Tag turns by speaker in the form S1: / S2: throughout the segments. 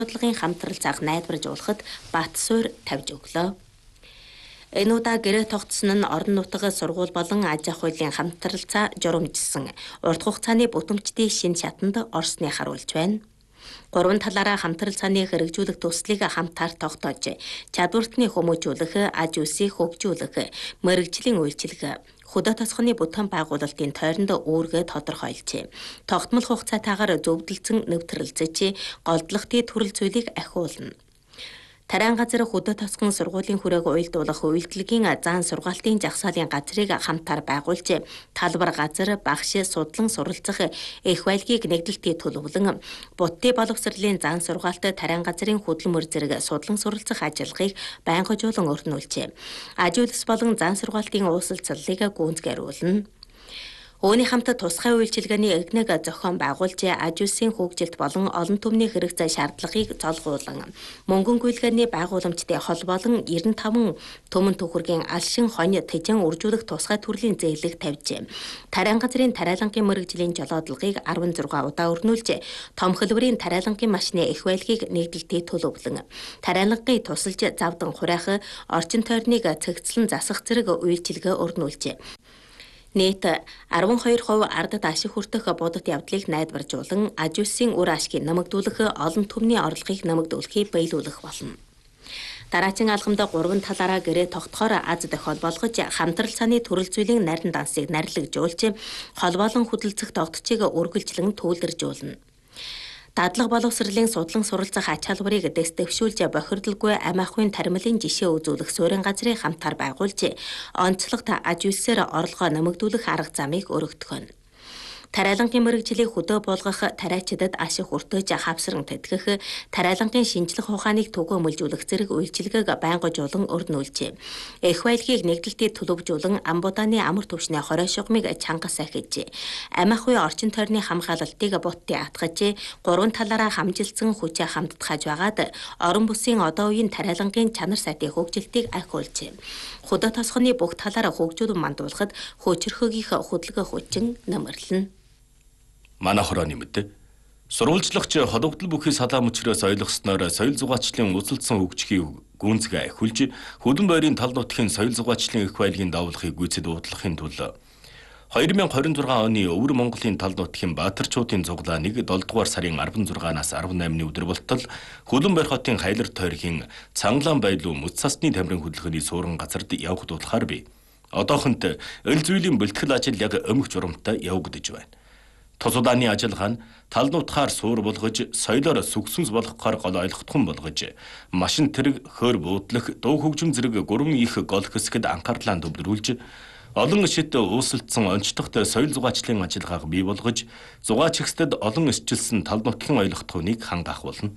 S1: бодлогын хамтрал цаг найдваржуулахад бат суурь тавьж өглөө. Энэ удаа гэрээ тогтсон нь орон нутгийн сургууль болон аж ахуй хуулийн хамтралцаа журамжсан урт хугацааны бүтэмжтийн шинэ шатанд орсны харуулж байна. Гурван талаараа хамтрал цааны хэрэгжүүлэх төслийг хамтаар тогтоож, чадвартны хүмүүжүүлэх, аж үйлсийг хөгжүүлэх, мэрэгжлийн үйлчилгээ, хөдөө тосгоны бүтээн байгуулалтын тойронд үүргээ тодорхойлжээ. Тогтмол хугацаатаагаар зөвдөлдсөн нэвтрэлцэж, голдлогтын төрөл зүйлийг ахиулна. Тариан газар хөдөө тосгон сургуулийн хүрээг уйлдуулах үйлдэлгийн заан сургаалтын жагсаалын газрыг хамтаар байгуулж, талбар газар, багш, судлан суралцах их байлгийг нэгдэлтийн төлөвлөн, буддын боловсролын заан сургаалт тариан газрын хөдөлмөр зэрэг судлан суралцах ажиллагааг байнгажуулан өрнүүлжээ. Аж үйлс болон заан сургаалтын уулзалтыг гүйцэтгүүлнэ. Үүний хамт тусгай үйлчилгээний эгнэг зохион байгуулж, аж үйлсийн хөгжилт болон олон түмний хэрэгцээ шаардлагыг золгуулан, мөнгөн гүйлгээний байгууламжтай холбоолон 95 төмөн төхөргийн алшин хонь тэжэн үржүүлэх тусгай төрлийн зээлэг тавьжээ. Тариан газрын тариалангийн мэрэгжлийн жолоодлогыг 16 удаа өрнүүлж, том хөлбөрийн тариалангийн машины их байлгийг нэгдэлтийн төлөвлөн, тариалангийн тусалж завдан хураах, орчин тойрныг цэгцлэн засах зэрэг үйлчилгээ өрнүүлжээ. Нийт 12% ардад ашиг хүртэх будут явдлыг найдваржуулан, аж үйлсийн үр ашгийг нэмэгдүүлэх, олон түмний орлогыг нэмэгдүүлэхийг биелүүлэх болно. Дараагийн алхамд гурван талаараа гэрээ тогтохоор аз дохиол болгож, хамтрал цааны төрөл зүйлийн нарийн дансыг нарлагжуулж, холбоолон хөдөлцөх тогтцыг үргэлжлэн түүлэржүүлнэ. Дадлаг боловсролын судлан суралцах ач холбоорыг дэвшүүлж, бохирдолгүй амь ахуйн таримлын жишээ үзүүлэх суурин газрыг хамтаар байгуулж, онцлогт аж үйлсээр орлогоо нэмэгдүүлэх арга замыг өргөдгөнө. Тариалангийн мэрэгжлийг хөдөө болгох, тариачдад ашиг хүртэж, хавсран тэтгэх, тариалангийн шинжлэх ухааныг түгээмэлжүүлэх зэрэг үйлчилгээг байнгажуулан өрнүүлжээ. Их байлгийг нэгдэлтийн төлөвжүүлэн, амбудааны амар түвшний хорой шугамыг чангас ахиж, амь ахуй орчин тойрны хамгаалалтыг буттын атгаж, гурван талаараа хамжилсан хүчээ хамтдахаж байгаад, орон бүсийн одоо үеийн тариалангийн чанар сайтын хөгжилтийг ахиулжээ. Хөдөө тосгоны бүх талаараа хөгжүүлэн мандуулахад хөчрөхөгийн хөдөлгөөн хүчин нэмэрлэнэ.
S2: Манай хорооны мэдээ. Сурвалжлагч холбогдол бүхий салаа мөчрөөс ойлгосноор соёл зугаачлалын үзэлдсэн хөгжихийн гүнзгий ахиулж, хөлбөн байрын тал нутгийн соёл зугаачлалын их байлгийн давуулахыг гүйцэд уудлахын тулд 2026 оны Өвөр Монголын тал нутгийн Баатарчуудын цуглааныг 7 дугаар сарын 16-наас 18-ны өдөр болтол Хөлбөн байр хотын Хайлар тойргийн Цангалаан байлуу мөц цасны тамирын хөдөлгөөний суурин газарт явах дуулахаар бий. Одоохонд эл зүйлийн бэлтгэл ажил яг өмг журамтай явагдаж байна. Тус удааны ажиллагаа нь тал нутгаар суур болгож, соёлоор сүгсэнс болгохоор гол ойлгохтхон болгож, машин тэрэг, хөр буудлах, дуу хөгжим зэрэг гурван их гол хэсгэд анхаарлаа төвлөрүүлж, олон ишид үүсэлтсэн онцлогт соёл зугаачлалын ажиллагааг бий болгож, зугаачигчдад олон исчилсэн тал нутгийн ойлгохтхууныг хангаах болно.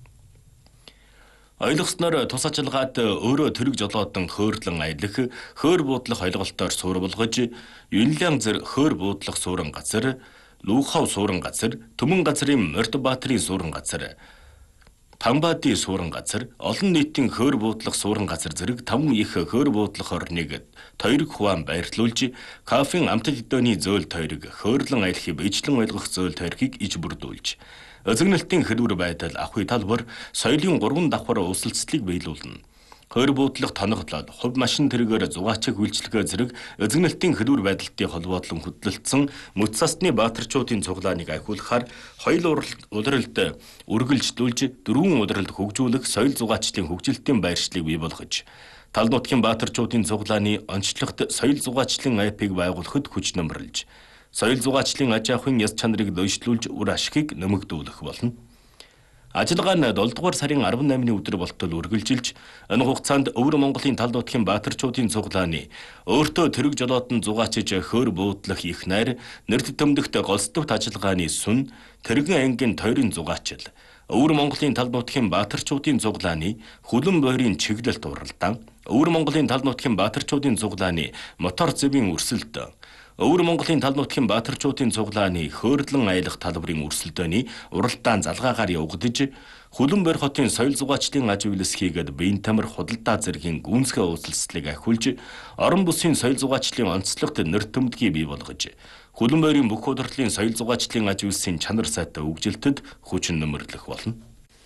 S2: Ойлгосноор тус ажиллагаад өөрөө тэрэг жолоодон хөөрлөн аялах, хөр буудлах ойлголтоор суур болгож, Юнлиан зэр хөр буудлах суурин газар, Лүүхав суурин газар, Төмөн газрын Мордбаатарын суурин газар, Тамбаадын суурин газар, олон нийтийн хөр буудлах суурин газар зэрэг 5 их хөр буудлах орныг тойрог хуваан байрлуулж, кафеин амтд өдөөний зөөл тойрог, хөөрлөн аялахыг биечлэн ойлгох зөөл тойргийг иж бүрдүүлж, özгнэлтийн хэлбэр байдал, ахуй талбар, соёлын 3 давхар өсөлтслийг биелүүлнэ. Хөр буудлах тоноглол, хувь машин тэргээр зугаачиг үйлчилгээ зэрэг özгнэлтийн хэлбэр байдалтай холбоотлон хөдөлгдсөн мөц цасны Баатарчуудын цуглааныг ахиулахаар хоёул улиралд үргэлжлүүлж, 4 улиралд хөгжүүлэх соёл зугаачдын хөгжилтийн байршлыг бий болгож, тал нутгийн Баатарчуудын цуглааны онцлогт соёл зугаачдын апыг байгуулахад хүч нэмэрлэж, соёл зугаачдын аж ахуйн яс чанарыг дэвшлүүлж, үр ашгийг нэмэгдүүлэх болно. Ажиллагаа нь 7 дугаар сарын 18-ны өдөр болтол үргэлжилж, энэ хугацаанд Өвөр Монголын тал нутгийн Баатарчуудын цуглааны өөртөө тэрэг жолоодон зугаачиж хөр буудлах их найр, нэрд төмдөгт голсдогт ажиллагааны сүн, тэрэгэн ангийн тойрын зугаачил, Өвөр Монголын тал нутгийн Баатарчуудын цуглааны Хөлбөн байрын чиглэлт уралдаан, Өвөр Монголын тал нутгийн Баатарчуудын цуглааны мотор зэвийн өрсөлд, Өвөр Монголын тал нутгийн Баатарчуудын цуглааны хөөрлөн аялах талбарын өрсөлдөөний уралдаан залгаагаар явагдаж, Хөлбөн байр хотын соёл зугаачдын аж үйлс хийгээд биеийн тамир худалдаа зэргийн гүнзгий уулзалтыг ахиулж, орон бүсийн соёл зугаачдын онцлогт нэр төмдгийг бий болгож, Хөлбөн байрын бүх удирдлын соёл зугаачдын аж үйлсийн чанар сайтай хөгжилтэд хүчин нэмэрлэх болно.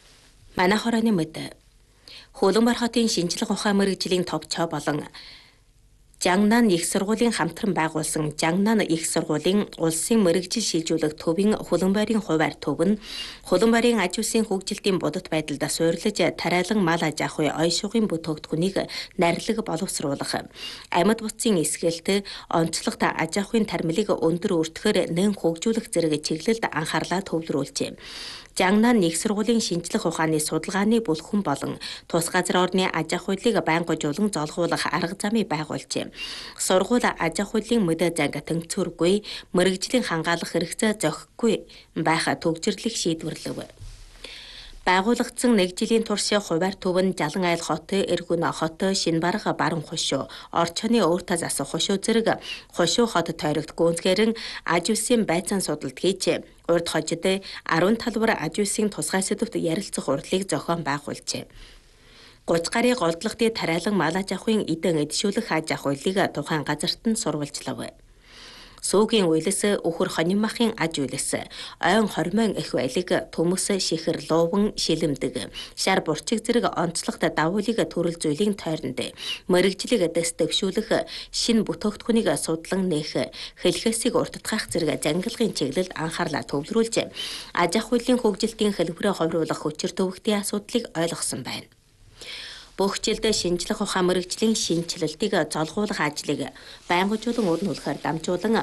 S1: Манай хорооны мэд. Хөлбөмбөр хотын шинжлэх ухаан мэргэжлийн товчоо болон Жангнан их сургуулийн хамтран байгуулсан Жангнан их сургуулийн улсын мэргэжил шилжүүлэх төвийн хөлбөмбөрийн хуваар төв нь хөлбөмбөрийн аж ахуйн хөгжилтийн бодит байдалд суурилж тариалан мал аж ахуй ой шугын бүтээгдэхүүнийг найрлаг боловсруулах, амьд бутцын эсгэлт, онцлогт аж ахуйн тармилыг өндөр өртгөхөөр нэн хөгжүүлэх зэрэг чиглэлд анхаарлаа төвлөрүүлжээ. Жангнан их сургуулийн шинжлэх ухааны судалгааны бүлгэн болон тус газар орны аж ахуйлыг байнгуужуулан золгуулах арга замыг байгуулжээ. Сургууль аж ахуйлын мэдээ занг тэнцвэргүй, мэргэжлийн хангаалах хэрэгцээ зохихгүй байх төгжрлийг шийдвэрлэв. Байгуулагдсан 1 жилийн турш хуваар төв нь Жалан айл хот, Эргүн хот, Шинбарга баруун хошуу, Орчооны өөртөө засах хошуу зэрэг хошуу хот тойрогт гүнзгээрэн аж ахуйн байцаан судалт хийж, урд хожид 10 талбар аж ахуйн тусгай сэдвт ярилцах урдлыг зохион байгуулжээ. 30 гаруй голдлогтын тариалан мал аж ахуйн эдэн эдшүүлэх аж ахуйлыг тухайн газарт нь сурвалжлав. Сүүгийн үйлс өхөр хоньмахын аж үйлс, ойн хормойн их байлиг, төмөс, шихэр, лууван, шилэмдэг, шар бурчиг зэрэг онцлогт давуулыг төрөл зүйлийн тойронд мэргэжлийг дэвшүүлэх, шинэ бүтээгдэхүүнийг судлан нээх, хэлхээсийг уртдгах зэрэг зангилгын чиглэлд анхаарлаа төвлөрүүлж, аж ахуйн хөгжилтийн хэлбэрээ хувируулах хүчир төвөгтийн асуудлыг ойлгосон байна. Бүх жилд шинжлэх ухаан мэргэжлийн шинжилэлтийг золгуулах ажлыг байнгуужуулан өрнүүлэхээр дамжуулан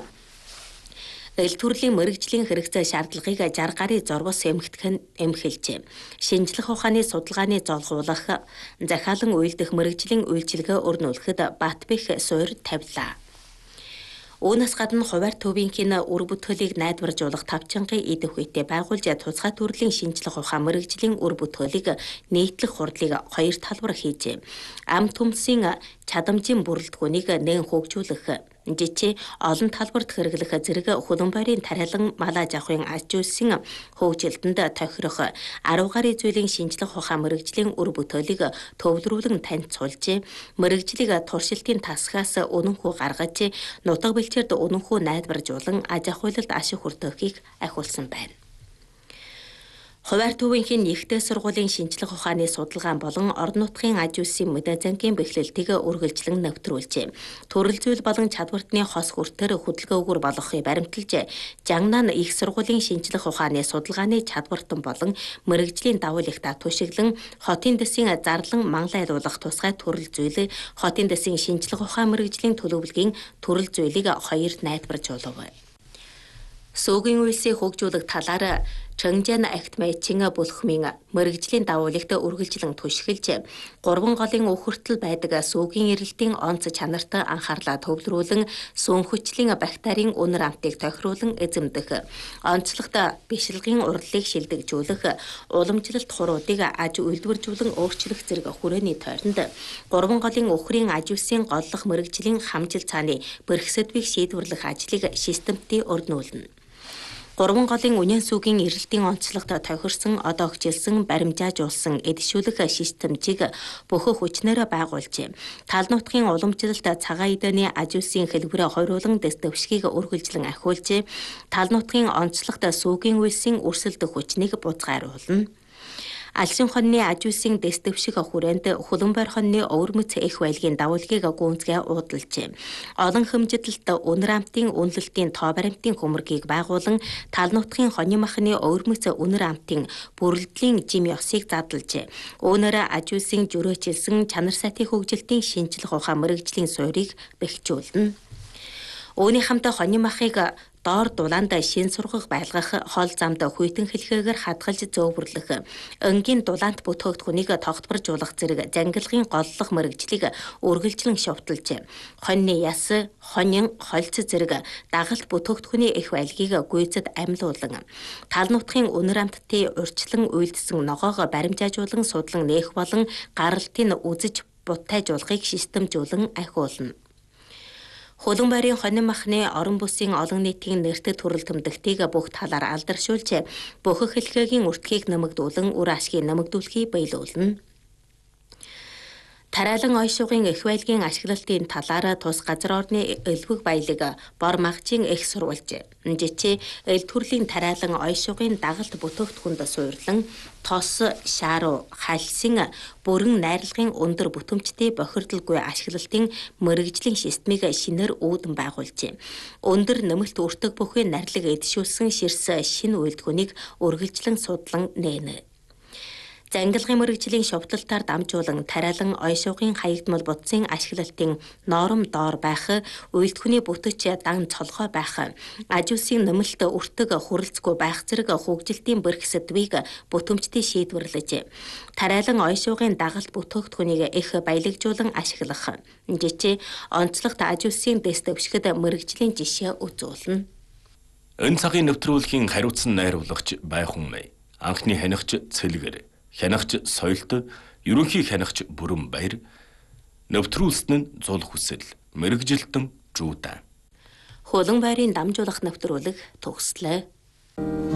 S1: эл төрлийн мэргэжлийн хэрэгцээ шаардлагыг 60 гаруй зурвас эмхэлжээ. Шинжлэх ухааны судалгааны золгуулах, захиалан үйлдэх мэргэжлийн үйлчилгээ өрнүүлэхэд бат бэх суурь тавилаа. Үүнээс гадна хуваар төвийнхин үр бүтээлийг найдваржуулах тавчингийн идэх үедээ байгуулж тусгай төрлийн шинжлэх ухаан мэргэжлийн үр бүтээлийг нийтлэх хурдлыг 2 талбар хийжээ. Ам төмсийн чадамжийн бүрэлдэхүүнийг нэн хөгжүүлэх, жичи олон талбарт хэрэглэх зэрэг хөлбөмбөрийн тариалан мал аж ахуйн аж ахуйн хөгжилтөнд тохирох 10 гаруй зүйлийн шинжлэх ухаан мэргэжлийн үр бүтээлийг төвлөрүүлэн танилцуулж, мэргэжлийг туршилтын тасгаас үнэнхүү гаргаж, нутаг бэлчээрд үнэнхүү найдваржуулан аж ахуйлалд ашиг хүртөхийг ахиулсан байна. Хуваар төвийнхин ихтэй сургуулийн шинжлэх ухааны судалгаан болон орон нутгийн аж ахуйн мэдээ зангийн бэхлэлтийг үргэлжлэн нэвтрүүлжээ. Төрөл зүйл болон чадвартны хос хүртээр хөдөлгөөгөр болгохыг баримталж, Жангнан их сургуулийн шинжлэх ухааны судалгааны чадвартан болон мэргэжлийн давуулигта түшиглэн хотын дэсийн зарлан манлайлуулах тусгай төрөл зүйл, хотын дэсийн шинжлэх ухаан мэргэжлийн төлөвлөгийн төрөл зүйлийг 2 найдваржуулав. Сүүгийн үйлсийг хөгжүүлэх талаар Чангжан акт мэйчин бүлхмийн мэргэжлийн давуулагт үргэлжлэн түшгэлж, 3 голын өхөртөл байдаг сүүгийн эрэлтийн онц чанарт анхаарлаа төвлөрүүлэн, сүүн хүчлийн бактерийн үнэр амтыг тохируулан эзэмдэх, онцлогт бишилгын урлалыг шилдэгжүүлэх, уламжлалт хуруудыг аж үйлдвэржүүлэн өөрчлөх зэрэг хүрээний тойронд 3 голын өхрийн аж ахуйн голлох мэргэжлийн хамжил цааны бэрхсэдвийг шийдвэрлэх ажлыг системтий өрнүүлнэ. 3 голын үнэн сүүгийн эрэлтийн онцлогт тохирсон, одоо хөгжилсөн, баримжаажуулсан эдшүүлэх системжийг бөхөх хүчнээр байгуулжээ. Тал нутгийн уламжлалт цагаан эдэний аж ахуйн хэлбэрээ хориулан дэвшгийг үргэлжлэн ахиулж, тал нутгийн онцлогт сүүгийн үйлсийн өрсөлдөх хүчнийг буцааруулна. Алсын хоньны аж ахуйн дэвшиг хүрээнд хөлбөмбөр хоньны өвөрмөц их байлгийн давуулгийг гүнзгий уудалжээ. Олон хэмжээдэлд үнэр амтын үнэлэлтийн тоо баримтын хөмөргийг байгуулан тал нутгийн хоньмахны өвөрмөц үнэр амтын бүрэлдэхүүн жим ёсыг задлжээ. Үүнээр аж ахуйн жүрөөчилсөн чанар сайтын хөгжилтийн шинжлэх ухаан мэргэжлийн суурийг бэхжүүлнэ. Үүний хамт хоньмахыг доор дулаанд шин сургах байлгах, хол замд хүйтэн хэлхээгээр хадгалж зөөвөрлөх, өнгийн дулаант бүтээгдэхүүнийг тогтворжуулах зэрэг зангилгын голлох мэргэжлийг үргэлжлэн шувталж, хоньны яс, хонин, хольц зэрэг дагалт бүтээгдэхүүний их байлгийг гүйцэд амьлуулан, тал нутгийн үнэр амттын урьдчилан үйлдсэн ногоог баримжаажуулан судлан нээх болон гаралтыг үзэж бутайжуулахыг системжүүлэн ахиулна. Хөлбөмбөрийн хоньмахны орон бүсийн олон нийтийн нэртэд төрөл төмдөлтийг бүх талаар алдаршуулж, бөхөх хэлхээгийн үртгийг нэмэгдүүлэн үр ашгийг нэмэгдүүлэхийг биелүүлнэ. Тариалан ой шугын эх байлгийн ашиглалтын талаар тус газар орны элбэг баялаг бор магчийн их сурвалж. Жичи эл төрлийн тариалан ой шугын дагалт бүтээгдэхүүнд суйрлан тос, шааруу, хальсын бүрэн найрлагын өндөр бүтэмжтэй бохирдолгүй ашиглалтын мэрэгжлийн системийг шинээр үүдэн байгуулжээ. Өндөр нэмэлт үртэг бүхий нарилга эдшүүлсэн ширс шинэ үйлдвэрийг үргэлжлэн судлан нээнэ. Зангилгын мэрэгжлийн шовдлолтоор дамжуулан тариалан ой шугын хаягдмал будсын ашиглалтын ноором доор байх, үйлдвэрний бүтэц дан цолгой байх, аж улсын нэмэлт үртэг хүрэлцгүй байх зэрэг хөгжилтийн бэрх сэдвийг бүтэмжтэй шийдвэрлэж, тариалан ой шугын дагалт бүтээгдэхүүнийг их баялагжуулан ашиглах, жичи онцлогт аж улсын дэс дэвшгэд мэрэгжлийн жишээ үзүүлнэ.
S2: Энэ цагийн нэвтрүүлгийн хариуцсан найруулагч Байхун Мэй, анхны хянагч Цэлгэр, хянагч Соёлт, ерөнхий хянагч Бүрэн Баяр, нэвтрүүлсэн нь Зул Хүсэл, мэрэгжилтэн Жуудан.
S1: Хулан байрын дамжуулах нэвтрүүлэг төгслөө.